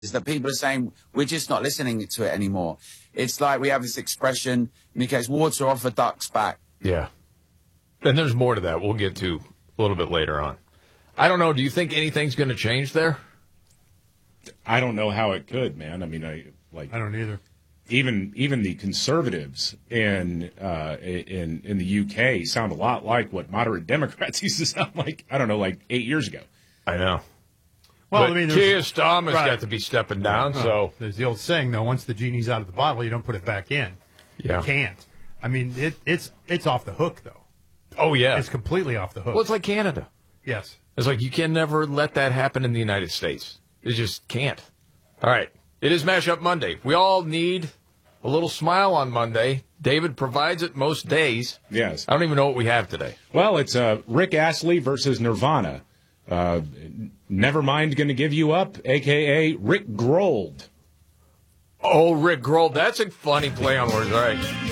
is that people are saying we're just not listening to it anymore. It's like we have this expression, in case water off a duck's back. Yeah. And there's more to that we'll get to a little bit later on. I don't know. Do you think anything's going to change there? I don't know how it could, man. I mean, I don't either. Even the conservatives in the UK sound a lot like what moderate Democrats used to sound like, I don't know, like 8 years ago. I know. Well, but I mean, Keir Starmer's got to be stepping down. So there's the old saying, though: once the genie's out of the bottle, you don't put it back in. Yeah. You can't. I mean, it's off the hook, though. Oh yeah, it's completely off the hook. Well, it's like Canada. Yes, it's like you can never let that happen in the United States. It just can't. All right, it is Mashup Monday. We all need a little smile on Monday. David provides it most days. Yes. I don't even know what we have today. Well, it's Rick Astley versus Nirvana. Nevermind Gonna Give You Up, a.k.a. Rick Grold. Oh, Rick Grold. That's a funny play on words. All right.